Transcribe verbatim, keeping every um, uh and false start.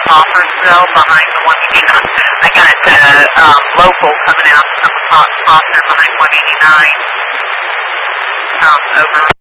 Crawfordsville behind the one eighty-nine. I got the um, local coming out from Foster behind one eighty-nine. Um, over.